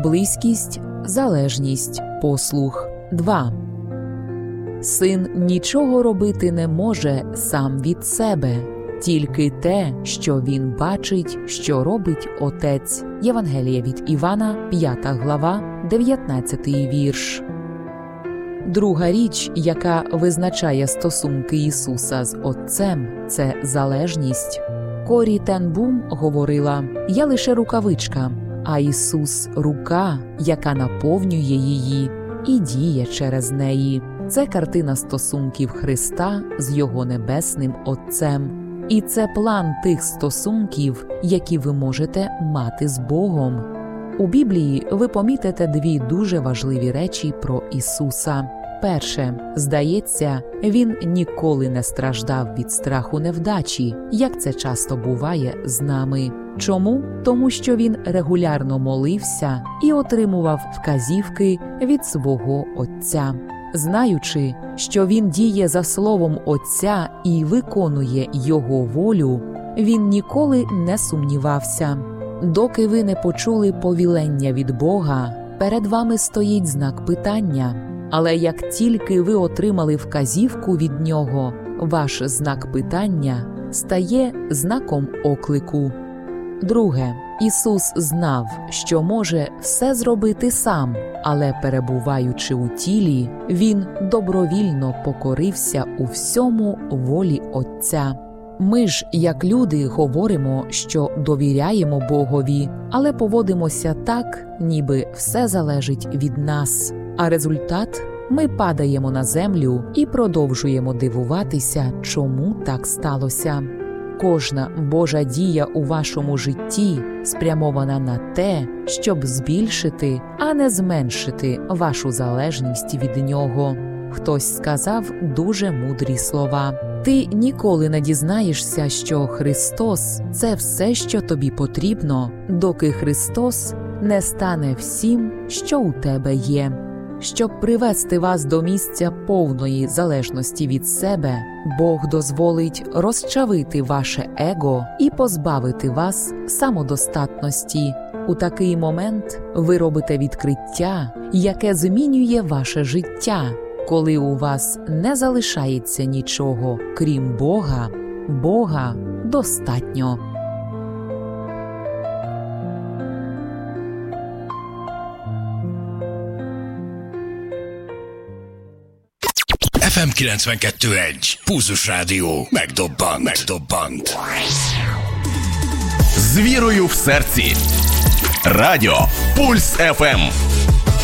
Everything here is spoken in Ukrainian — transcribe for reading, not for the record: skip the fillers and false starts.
близькість, залежність, послух. 2. Син нічого робити не може сам від себе, тільки те, що він бачить, що робить Отець. Євангеліє від Івана, 5 глава, 19 вірш. Друга річ, яка визначає стосунки Ісуса з Отцем – це залежність. Корі Тен Бум говорила: «Я лише рукавичка, а Ісус – рука, яка наповнює її і діє через неї». Це картина стосунків Христа з Його Небесним Отцем. І це план тих стосунків, які ви можете мати з Богом. У Біблії ви помітите дві дуже важливі речі про Ісуса. Перше, здається, Він ніколи не страждав від страху невдачі, як це часто буває з нами. Чому? Тому що Він регулярно молився і отримував вказівки від свого Отця. Знаючи, що Він діє за словом Отця і виконує Його волю, Він ніколи не сумнівався. Доки ви не почули повілення від Бога, перед вами стоїть знак питання. Але як тільки ви отримали вказівку від Нього, ваш знак питання стає знаком оклику. Друге, Ісус знав, що може все зробити сам, але перебуваючи у тілі, Він добровільно покорився у всьому волі Отця. Ми ж, як люди, говоримо, що довіряємо Богові, але поводимося так, ніби все залежить від нас. А результат – ми падаємо на землю і продовжуємо дивуватися, чому так сталося. Кожна Божа дія у вашому житті спрямована на те, щоб збільшити, а не зменшити вашу залежність від Нього. Хтось сказав дуже мудрі слова. Ти ніколи не дізнаєшся, що Христос – це все, що тобі потрібно, доки Христос не стане всім, що у тебе є. Щоб привести вас до місця повної залежності від себе, Бог дозволить розчавити ваше его і позбавити вас самодостатності. У такий момент ви робите відкриття, яке змінює ваше життя. Коли у вас не залишається нічого, крім Бога, Бога достатньо. FM 92.1 Pulzus Rádió megdobbant. З вірою в серці. Радіо Пульс ФМ.